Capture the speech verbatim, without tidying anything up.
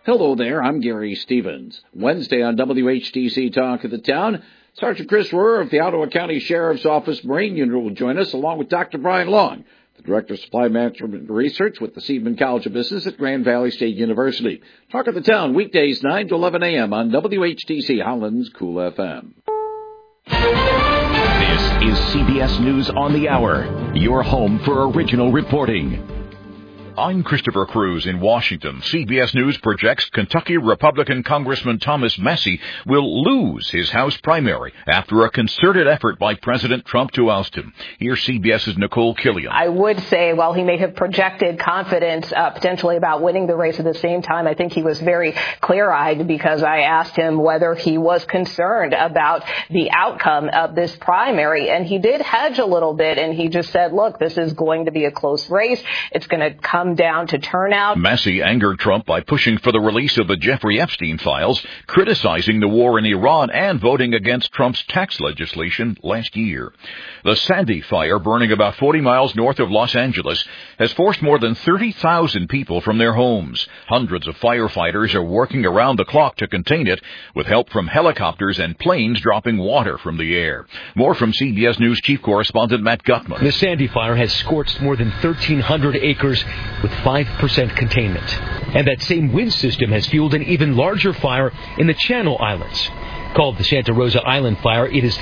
Hello there, I'm Gary Stevens. Wednesday on W H T C Talk of the Town, Sergeant Chris Rohrer of the Ottawa County Sheriff's Office Marine Unit will join us, along with Doctor Brian Long, the Director of Supply Management Research with the Seidman College of Business at Grand Valley State University. Talk of the Town, weekdays nine to eleven a.m. on W H T C Holland's Cool F M. This is C B S News on the Hour, your home for original reporting. I'm Christopher Cruz in Washington. C B S News projects Kentucky Republican Congressman Thomas Massie will lose his House primary after a concerted effort by President Trump to oust him. Here's CBS's Nicole Killian. I would say, while he may have projected confidence uh, potentially about winning the race, at the same time, I think he was very clear-eyed, because I asked him whether he was concerned about the outcome of this primary, and he did hedge a little bit, and he just said, look, this is going to be a close race. It's going to come down to turnout. Massie angered Trump by pushing for the release of the Jeffrey Epstein files, criticizing the war in Iran, and voting against Trump's tax legislation last year. The Sandy fire, burning about forty miles north of Los Angeles, has forced more than thirty thousand people from their homes. Hundreds of firefighters are working around the clock to contain it, with help from helicopters and planes dropping water from the air. More from C B S News Chief Correspondent Matt Gutman. The Sandy fire has scorched more than thirteen hundred acres with five percent containment. And that same wind system has fueled an even larger fire in the Channel Islands. Called the Santa Rosa Island Fire, it is